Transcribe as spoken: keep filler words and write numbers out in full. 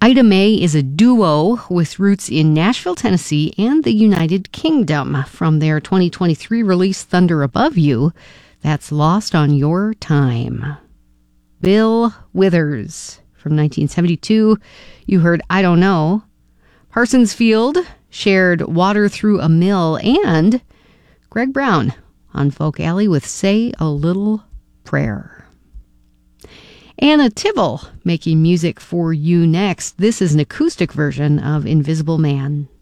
Ida Mae is a duo with roots in Nashville, Tennessee, and the United Kingdom. From their twenty twenty-three release, Thunder Above You, that's Lost on Your Time. Bill Withers, from nineteen seventy-two, you heard I Don't Know. Parsons Field shared Water Through a Mill, and Greg Brown on Folk Alley with Say a Little Prayer. Anna Tibble making music for you next. This is an acoustic version of Invisible Man.